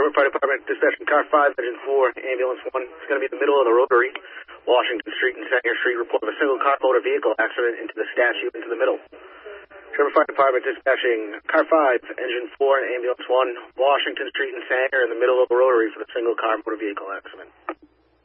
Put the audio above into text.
Sherman Fire Department dispatching car 5, engine 4, ambulance 1. It's going to be in the middle of the rotary, Washington Street and Sanger Street. Report of a single car motor vehicle accident into the statue into the middle. Sherman Fire Department dispatching car 5, engine 4, and ambulance 1, Washington Street and Sanger in the middle of the rotary for the single car motor vehicle accident.